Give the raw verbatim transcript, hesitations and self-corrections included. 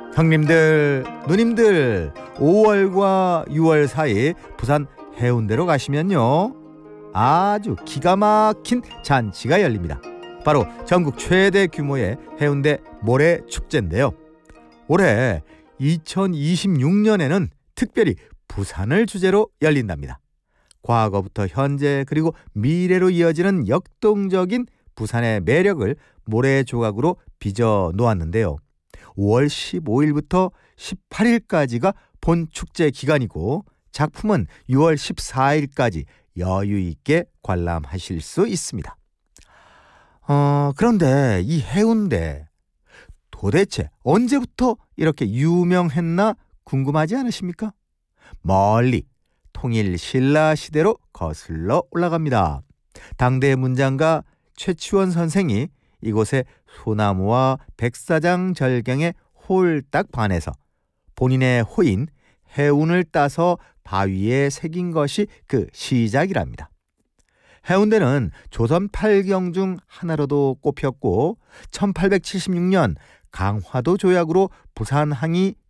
형님들, 누님들, 오월과 유월 사이 부산 해운대로 가시면요, 아주 기가 막힌 잔치가 열립니다. 바로 전국 최대 규모의 해운대 모래축제인데요. 올해 이천이십육 년에는 특별히 부산을 주제로 열린답니다. 과거부터 현재 그리고 미래로 이어지는 역동적인 부산의 매력을 모래 조각으로 빚어 놓았는데요. 오월 십오일부터 십팔일까지가 본 축제 기간이고 작품은 유월 십사일까지 여유 있게 관람하실 수 있습니다. 어, 그런데 이 해운대 도대체 언제부터 이렇게 유명했나 궁금하지 않으십니까? 멀리 통일 신라 시대로 거슬러 올라갑니다. 당대 문장가 최치원 선생이 이곳에 소나무와 백사장 절경에 홀딱 반해서 본인의 호인 해운을 따서 바위에 새긴 것이 그 시작이랍니다. 해운대는 조선 팔경 중 하나로도 꼽혔고 천팔백칠십육 년 강화도 조약으로 부산항이